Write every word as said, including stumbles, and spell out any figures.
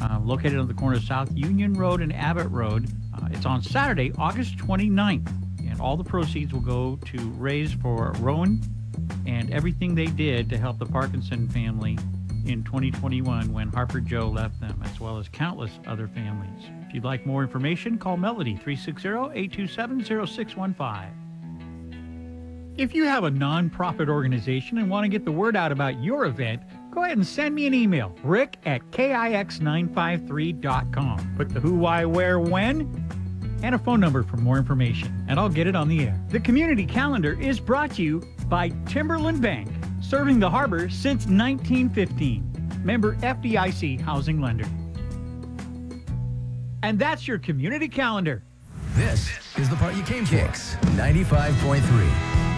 uh, located on the corner of South Union Road and Abbott Road. Uh, it's on Saturday, August twenty-ninth, and all the proceeds will go to raise for Rowan and everything they did to help the Parkinson family in twenty twenty-one when Harper Joe left them, as well as countless other families. If you'd like more information, call Melody, three six zero, eight two seven, zero six one five. If you have a nonprofit organization and want to get the word out about your event, go ahead and send me an email, rick at K I X nine five three dot com. Put the who, why, where, when, and a phone number for more information, and I'll get it on the air. The Community Calendar is brought to you by Timberland Bank, serving the harbor since nineteen fifteen. Member F D I C Housing Lender. And that's your Community Calendar. This is the part you came for. Kicks ninety-five point three.